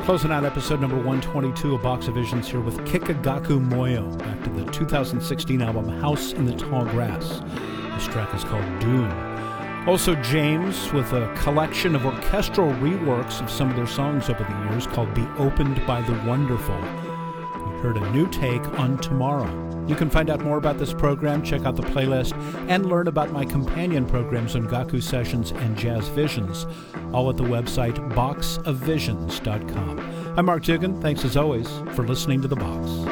Closing out episode number 122 of Box of Visions here with Kikagaku Moyo, back to the 2016 album House in the Tall Grass. This track is called Dune. Also James with a collection of orchestral reworks of some of their songs over the years called Be Opened by the Wonderful. We heard a new take on Tomorrow. You can find out more about this program, check out the playlist, and learn about my companion programs on Gaku Sessions and Jazz Visions, all at the website boxofvisions.com. I'm Mark Dugan. Thanks as always for listening to The Box.